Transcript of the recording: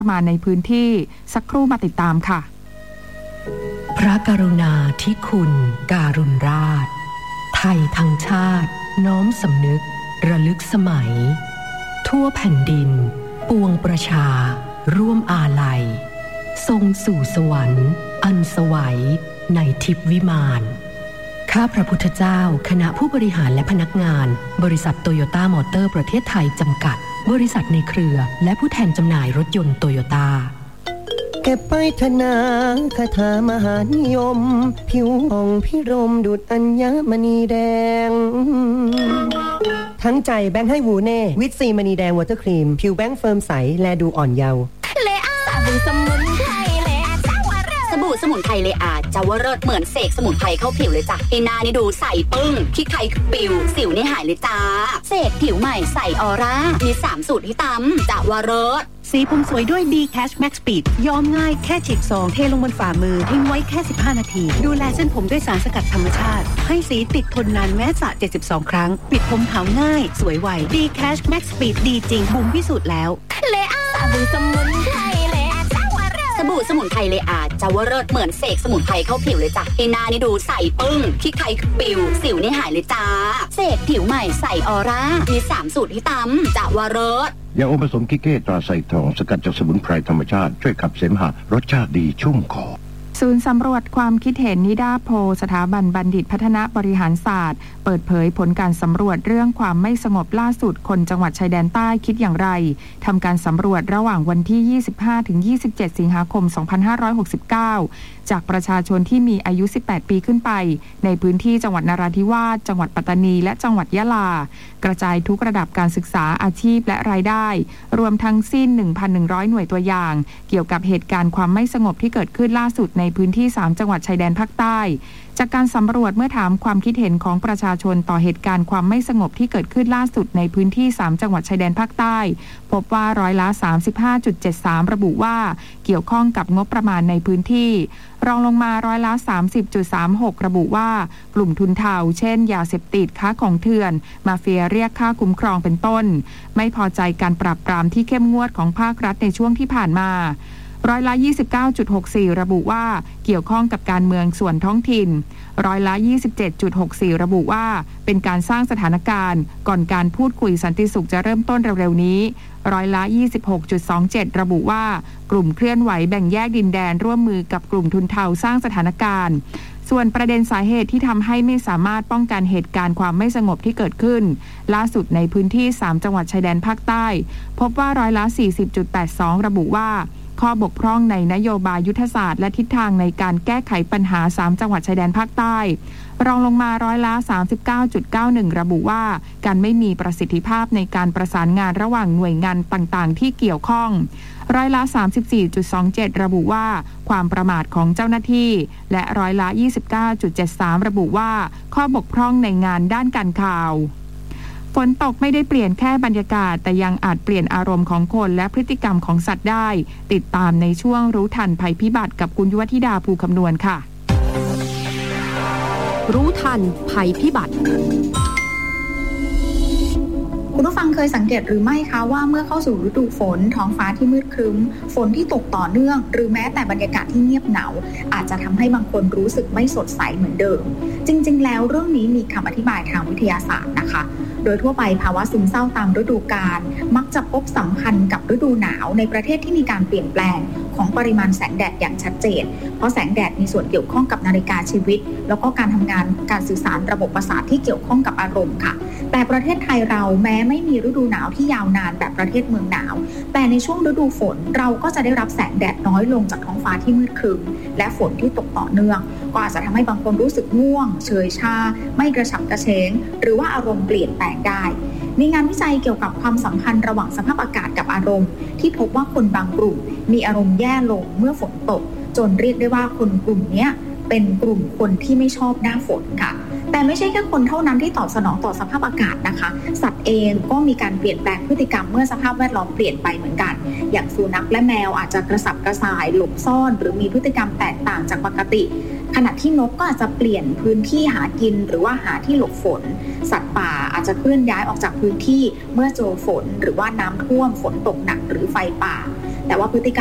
มาในพื้นที่สักครู่มาติดตามค่ะพระกรุณาธิคุณการุณราชไทยทั้งชาติน้อมสำนึกระลึกสมัยทั่วแผ่นดินปวงประชาร่วมอาลัยทรงสู่สวรรค์อันสวัยในทิพย์วิมานข้าพระพุทธเจ้าคณะผู้บริหารและพนักงานบริษัทโตโยต้ามอเตอร์ประเทศไทยจำกัดบริษัทในเครือและผู้แทนจำหน่ายรถยนต์โตโยต้าเก็บไปธนาคาถามหานิยมผิวผ่องพิรมดุจอัญมณีแดงทั้งใจแบงค์ให้วูเน่วิตซีมณีแดงวอเตอร์ครีมผิวแบงค์เฟิร์มใสแลดูอ่อนเยาว์สบู่สมุนไพรเลอาจาวเลิศเหมือนเสกสมุนไพรเข้าผิวเลยจ้ะไอหน้านี่ดูใสปึ้งขี้ใครปิวสิวนี่หายเลยจ้าเสกผิวใหม่ใสออร่ามี3สูตรที่ตำจาวเลิศสีผมสวยด้วย D Cash Max Speed ย้อมง่ายแค่ฉีกซองเทลงบนฝ่ามือทิ้งไว้แค่15นาทีดูแลเส้นผมด้วยสารสกัดธรรมชาติให้สีติดทนนานแม้สระ72ครั้งปิดผมขาวง่ายสวยไว D Cash Max Speed ดีจริงบุ๋มพิสูจน์แล้วเลอาสบู่สมุนไพรเลอาจาวเลิศสบู่สมุนไพรเลอาจาวเลิศเหมือนเสกสมุนไพรเข้าผิวเลยจ้ะไอหน้านี่ดูใสปึ้งขี้ใครปิวสิวนี่หายเลยจ้าเสกผิวใหม่ใสออร่ามี3สูตรที่ตำจาวเลิศยาอมผสมกิเก้ตราไซทองสกัดจากสมุนไพรธรรมชาติช่วยขับเสมหะรสชาติดีชุ่มคอศูนย์สำรวจความคิดเห็นนิดาโพสถาบันบัณฑิตพัฒนาบริหารศาสตร์เปิดเผยผลการสำรวจเรื่องความไม่สงบล่าสุดคนจังหวัดชายแดนใต้คิดอย่างไรทำการสำรวจระหว่างวันที่ 25-27 สิงหาคม 2569 จากประชาชนที่มีอายุ 18 ปีขึ้นไปในพื้นที่จังหวัดนราธิวาสจังหวัดปัตตานีและจังหวัดยะลากระจายทุกระดับการศึกษาอาชีพและรายได้รวมทั้งสิ้น 1,100 หน่วยตัวอย่างเกี่ยวกับเหตุการณ์ความไม่สงบที่เกิดขึ้นล่าสุดในพื้นที่3จังหวัดชายแดนภาคใต้จากการสำรวจเมื่อถามความคิดเห็นของประชาชนต่อเหตุการณ์ความไม่สงบที่เกิดขึ้นล่าสุดในพื้นที่3จังหวัดชายแดนภาคใต้พบว่าร้อยละ 35.73 ระบุว่าเกี่ยวข้องกับงบประมาณในพื้นที่รองลงมาร้อยละ 30.36 ระบุว่ากลุ่มทุนเทาเช่นยาเสพติดค้าของเถื่อนมาเฟียเรียกค่าคุ้มครองเป็นต้นไม่พอใจการปราบปรามที่เข้มงวดของภาครัฐในช่วงที่ผ่านมาร้อยละ 29.64 ระบุว่าเกี่ยวข้องกับการเมืองส่วนท้องถิ่นร้อยละ 27.64 ระบุว่าเป็นการสร้างสถานการณ์ก่อนการพูดคุยสันติสุขจะเริ่มต้นเร็วๆนี้ร้อยละ 26.27 ระบุว่ากลุ่มเคลื่อนไหวแบ่งแยกดินแดนร่วมมือกับกลุ่มทุนเทาสร้างสถานการณ์ส่วนประเด็นสาเหตุที่ทำให้ไม่สามารถป้องกันเหตุการณ์ความไม่สงบที่เกิดขึ้นล่าสุดในพื้นที่3จังหวัดชายแดนภาคใต้พบว่าร้อยละ 40.82 ระบุว่าข้อบกพร่องในนโยบายยุทธศาสตร์และทิศทางในการแก้ไขปัญหา3จังหวัดชายแดนภาคใต้รองลงมาร้อยละ 39.91 ระบุว่าการไม่มีประสิทธิภาพในการประสานงานระหว่างหน่วยงานต่างๆที่เกี่ยวข้องร้อยละ 34.27 ระบุว่าความประมาทของเจ้าหน้าที่และร้อยละ 29.73 ระบุว่าข้อบกพร่องในงานด้านการข่าวฝนตกไม่ได้เปลี่ยนแค่บรรยากาศแต่ยังอาจเปลี่ยนอารมณ์ของคนและพฤติกรรมของสัตว์ได้ติดตามในช่วงรู้ทันภัยพิบัติกับคุณยุวธิดาภูคำนวณค่ะรู้ทันภัยพิบัติคุณผู้ฟังเคยสังเกตหรือไม่คะว่าเมื่อเข้าสู่ฤดูฝนท้องฟ้าที่มืดครึ้มฝนที่ตกต่อเนื่องหรือแม้แต่บรรยากาศที่เงียบเหงาอาจจะทำให้บางคนรู้สึกไม่สดใสเหมือนเดิมจริงๆแล้วเรื่องนี้มีคำอธิบายทางวิทยาศาสตร์นะคะโดยทั่วไปภาวะซึมเศร้าตามฤดูกาลมักจะพบสัมพันธ์กับฤดูหนาวในประเทศที่มีการเปลี่ยนแปลงของปริมาณแสงแดดอย่างชัดเจนเพราะแสงแดดมีส่วนเกี่ยวข้องกับนาฬิกาชีวิตแล้วก็การทำงานการสื่อสารระบบประสาทที่เกี่ยวข้องกับอารมณ์ค่ะแต่ประเทศไทยเราแม้ไม่มีฤดูหนาวที่ยาวนานแบบประเทศเมืองหนาวแต่ในช่วงฤดูฝนเราก็จะได้รับแสงแดดน้อยลงจากท้องฟ้าที่มืดครึ้มและฝนที่ตกต่อเนื่องก็อาจจะทำให้บางคนรู้สึกง่วงเฉยชาไม่กระฉับกระเฉงหรือว่าอารมณ์เปลี่ยนแปลงได้มีงานวิจัยเกี่ยวกับความสัมพันธ์ระหว่างสภาพอากาศกับอารมณ์ที่พบว่าคนบางกลุ่มมีอารมณ์แย่ลงเมื่อฝนตกจนเรียกได้ว่าคนกลุ่มนี้เป็นกลุ่มคนที่ไม่ชอบหน้าฝนค่ะแต่ไม่ใช่แค่คนเท่านั้นที่ตอบสนองต่อสภาพอากาศนะคะสัตว์เองก็มีการเปลี่ยนแปลงพฤติกรรมเมื่อสภาพแวดล้อมเปลี่ยนไปเหมือนกันอย่างสุนัขและแมวอาจจะกระสับกระส่ายหลบซ่อนหรือมีพฤติกรรมแตกต่างจากปกติขณะที่นกก็อาจจะเปลี่ยนพื้นที่หากินหรือว่าหาที่หลบฝนสัตว์ป่าอาจจะเคลื่อนย้ายออกจากพื้นที่เมื่อเจอฝนหรือว่าน้ำท่วมฝนตกหนักหรือไฟป่าแต่ว่าพฤติกรรม